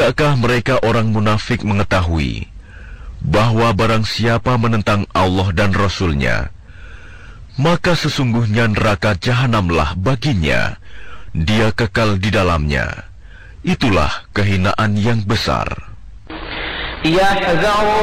Tidakkah mereka orang munafik mengetahui bahwa barang siapa menentang Allah dan Rasul-Nya, maka sesungguhnya neraka jahanamlah baginya, dia kekal di dalamnya. Itulah kehinaan yang besar.